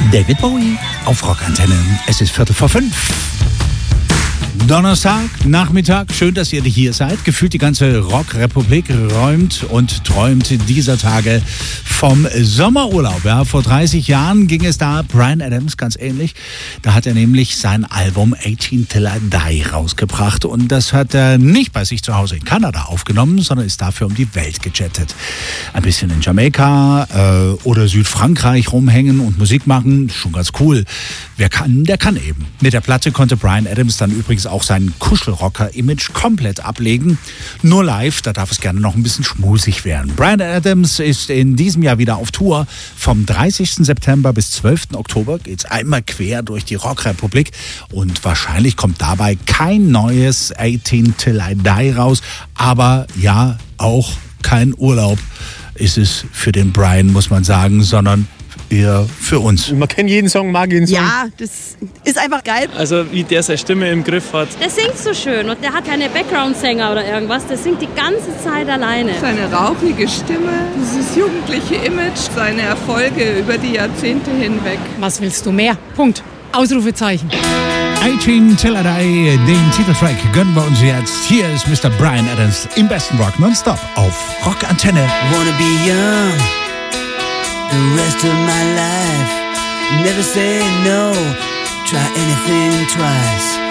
David Bowie auf Rockantenne. Es ist 4:45. Donnerstag, Nachmittag, schön, dass ihr hier seid. Gefühlt die ganze Rockrepublik räumt und träumt dieser Tage vom Sommerurlaub. Ja, vor 30 Jahren ging es da Bryan Adams ganz ähnlich. Da hat er nämlich sein Album 18 Till I Die rausgebracht. Und das hat er nicht bei sich zu Hause in Kanada aufgenommen, sondern ist dafür um die Welt gejettet. Ein bisschen in Jamaika oder Südfrankreich rumhängen und Musik machen, schon ganz cool. Wer kann, der kann eben. Mit der Platte konnte Bryan Adams dann übrigens auch sein Kuschelrocker-Image komplett ablegen. Nur live, da darf es gerne noch ein bisschen schmusig werden. Bryan Adams ist in diesem Jahr wieder auf Tour. Vom 30. September bis 12. Oktober geht's einmal quer durch die Rockrepublik. Und wahrscheinlich kommt dabei kein neues 18 Till I Die raus. Aber ja, auch kein Urlaub ist es für den Bryan, muss man sagen, sondern eher für uns. Man kennt jeden Song, mag jeden Song. Ja, das ist einfach geil. Also wie der seine Stimme im Griff hat. Der singt so schön und der hat keine Background-Sänger oder irgendwas. Der singt die ganze Zeit alleine. Seine rauchige Stimme, dieses jugendliche Image, seine Erfolge über die Jahrzehnte hinweg. Was willst du mehr? Punkt. Ausrufezeichen. 18 Till I Die, den Titeltrack gönnen wir uns jetzt. Hier ist Mr. Bryan Adams im besten Rock nonstop auf Rockantenne. Wanna be young the rest of my life. Never say no, try anything twice.